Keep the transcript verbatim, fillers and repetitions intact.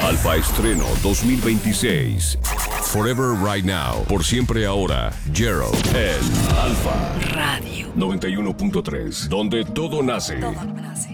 Alfa Estreno dos mil veintiséis. Forever Right Now. Por siempre ahora. Gerald en Alfa Radio noventa y uno punto tres. Donde todo nace. Todo nace.